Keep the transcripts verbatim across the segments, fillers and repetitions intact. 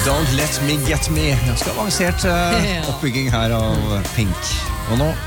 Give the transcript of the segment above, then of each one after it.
Don't let me get me. Ganske avansert uh, oppbygging her av Pink. Og nå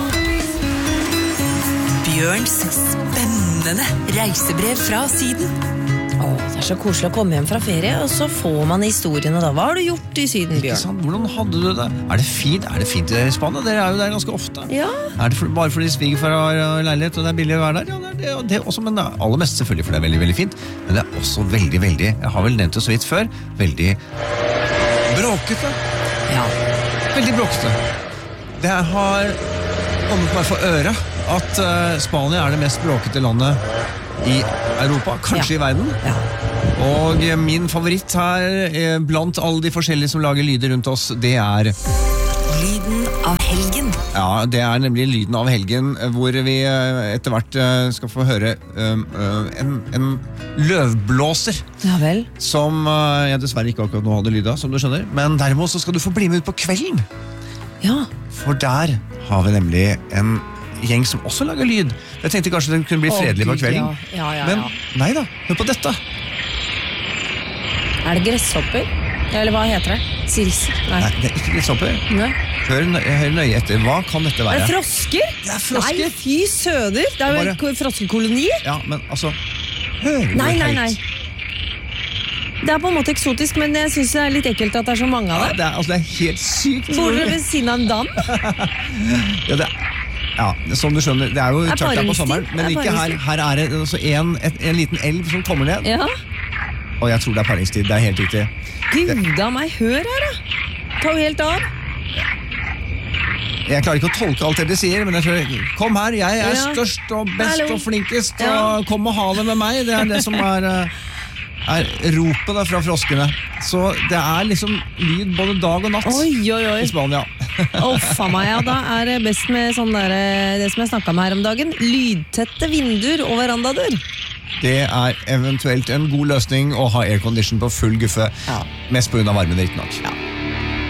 Bjørns spennende reisebrev fra Syden. Åh, det er så koselig å komme hjem fra ferie, og så får man historiene da. Hva har du gjort i Syden, Bjørn? Ikke sant? Hvordan hadde du det? Er det fint? Er det fint i Spania? Dere er jo der ganske ofte. Ja. Er det for, bare fordi svigerfar har leilighet, og det er billig å være der? Ja, det er det, det er også, men det er aller mest selvfølgelig, for det er veldig, veldig fint. Men det er også veldig, veldig, jeg har vel nevnt det så vidt før, veldig bråkete. Ja. Veldig bråkete. Det har kommet meg for øret at uh, Spania er det mest bråkete landet i Europa, kanskje Ja. i verden. Ja. Og min favoritt her, eh, blant alle de forskjellige som lager lyder rundt oss, det er Lyden av helgen. Ja, det er nemlig lyden av helgen, hvor vi eh, etter hvert eh, skal få høre eh, en, en løvblåser Ja vel. som eh, jeg dessverre ikke akkurat nå hadde lyd av, som du skjønner. Men derimot så skal du få bli med ut på kvelden, Ja. for der har vi nemlig en gjeng som også lager lyd. Jeg tenkte kanskje det kunne bli Å, fredelig på Gud, kvelden. ja. Ja, ja, Men ja. nei da, hør på dette. Er det gresshopper? Eller hva heter det? Sirisser? Nei. Nei, det er ikke litt sånn. Nei. Hør, nø- hør nøye etter. Hva kan dette Er være? det frosker? Det er frosker. Nei, fy søder. Det er jo Bare- en ko- froskekoloni. Ja, men altså Hør Nei, hvor nei, høyt. nei. Det er på en måte eksotisk, men jeg synes det er litt ekkelt at det er så mange av Ja, det. det, er, altså, det er helt sykt. Bor dere ved siden av en dam? Ja, det, ja, som du skjønner, det er jo Det er tørt her på paringstid. sommeren, men Det er ikke her. paringstid. Her er det altså en, et, en liten elv som kommer ned. Ja. Og jeg tror det er paringstid, det er helt riktig. Gud av meg, hør her da. Ta jo helt av. Jeg klarer ikke å tolke alt det de sier, men jeg tror, kom her, jeg er Ja. størst og best Hallo. og flinkest, Ja. og kom og ha det med meg. Det er det som er, eh, er ropet da fra froskene. Så det er liksom lyd både dag og natt Oi, oi, oi. i Spania. Å, faen meg, ja. Da er det best med sånn der, det som jeg snakket om her om dagen. Lydtette vinduer og verandadør. Det er eventuelt en god løsning å ha aircondition på full guffe, Ja. mest på grunn av varmen riktig nok. Ja.